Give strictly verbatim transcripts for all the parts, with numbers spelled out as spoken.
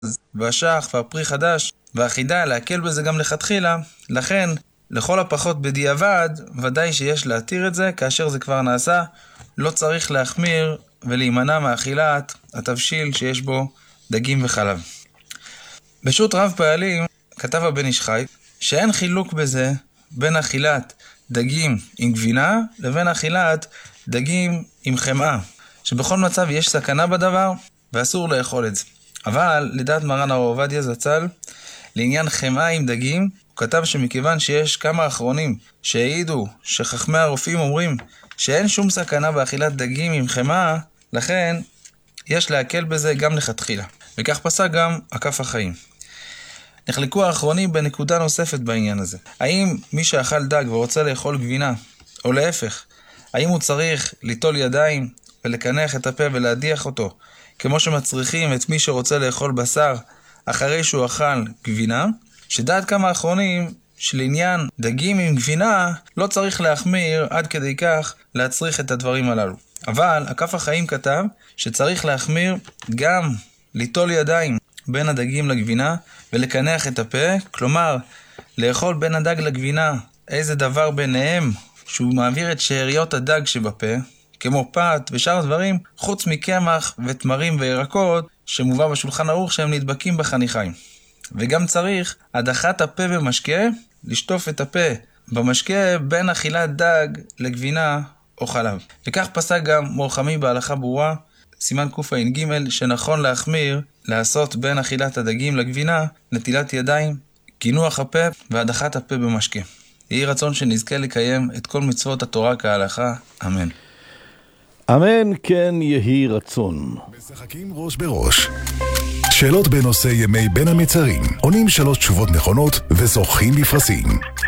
והשח והפרי חדש, והחידה להקל בזה גם לכתחילה, לכן לכל הפחות בדיעבד, ודאי שיש להתיר את זה, כאשר זה כבר נעשה, לא צריך להחמיר ולהימנע מאכילת התבשיל שיש בו דגים וחלב. בשו"ת רב פעלים כתב הבן איש חי שאין חילוק בזה בין אכילת דגים עם גבינה לבין אכילת דגים עם חמאה, שבכל מצב יש סכנה בדבר ואסור לאכול את זה. אבל לדעת מרן הרב עובדיה זצ"ל, לעניין חמאה עם דגים, הוא כתב שמכיוון שיש כמה אחרונים שהעידו שחכמי הרופאים אומרים שאין שום סכנה באכילת דגים עם חמאה, לכן יש להקל בזה גם לכתחילה. וכך פסק גם הכף החיים. נחלקו האחרונים בנקודה נוספת בעניין הזה. האם מי שאכל דג ורוצה לאכול גבינה, או להפך, האם הוא צריך ליטול ידיים ולקנח את הפה ולהדיח אותו, כמו שמצריכים את מי שרוצה לאכול בשר אחרי שהוא אכל גבינה? שדעת כמה אחרונים שלעניין דגים עם גבינה לא צריך להחמיר עד כדי כך להצריך את הדברים הללו. אבל הכף החיים כתב שצריך להחמיר גם ליטול ידיים בין הדגים לגבינה ולקנח את הפה, כלומר לאכול בין הדג לגבינה איזה דבר ביניהם שהוא מעביר את שאריות הדג שבפה, כמו פת ושאר דברים, חוץ מקמח ותמרים וירקות שמובא בשולחן ערוך שהם נדבקים בחניכיים. וגם צריך הדחת הפה במשקה, לשטוף את הפה במשקה בין אכילת דג לגבינה או חלב. וכך פסק גם מור חמי בהלכה ברורה, סימן קע"ג, שנכון להחמיר לעשות בין אכילת הדגים לגבינה נטילת ידיים, קינוח הפה והדחת הפה במשקה. יהי רצון שנזכה לקיים את כל מצוות התורה כהלכה. אמן. אמן כן יהי רצון. משחקים ראש בראש. שאלות בנושא ימי בין המצרים. עונים שלוש תשובות נכונות וזוכים בפרסים.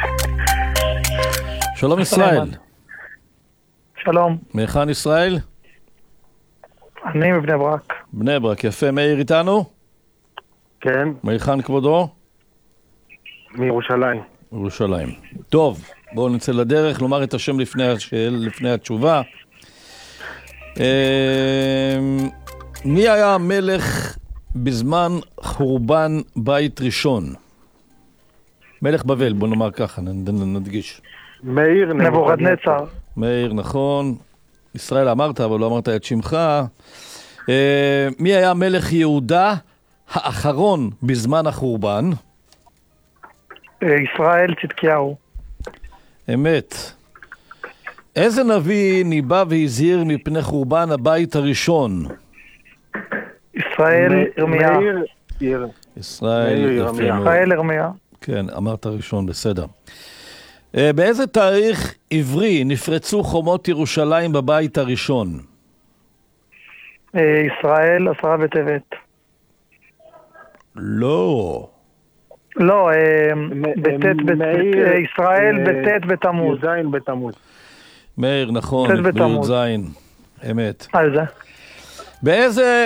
שלום ישראל. שלום. מהיכן ישראל? אני מבני ברק. בני ברק, יפה. מאיר איתנו? כן. מהיכן כבודו? מירושלים. ירושלים. טוב, בואו נצא לדרך, לומר את השם לפני, השאל, לפני התשובה. מי היה המלך בזמן חורבן בית ראשון? מלך בבל, בוא נאמר ככה, נדגיש. מאיר נבוכדנצר. מאיר, נכון. ישראל אמרת, אבל לא אמרת את שמך. מי היה מלך יהודה האחרון בזמן החורבן? ישראל צדקיהו. אמת. איזה נביא ניבא והזהיר מפני חורבן הבית הראשון? ישראל ירמיה. ישראל ירמיה. ישראל ירמיה. כן, אמרת ראשון, בסדר. באיזה תאריך עברי נפרצו חומות ירושלים בבית הראשון? ישראל עשרה בטבת. לא. לא, ישראל בט' בתמוז. י"ז בתמוז. מאיר, נכון, בי"ז, אמת. על זה. באיזה...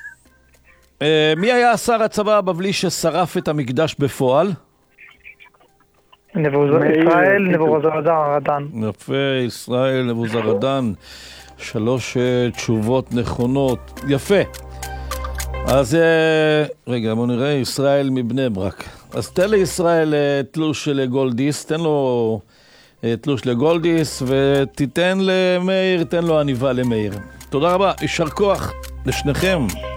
מי היה שר הצבא הבבלי ששרף את המקדש בפועל? ישראל נבוזראדן. יפה, ישראל נבוזראדן. שלוש תשובות נכונות. יפה. אז רגע, בוא נראה, ישראל מבני ברק. אז תן לישראל תלוש לגולדיס, תן לו תלוש לגולדיס, ותיתן למאיר, תן לו עניבה למאיר. תודה רבה, יישר כוח לשניכם.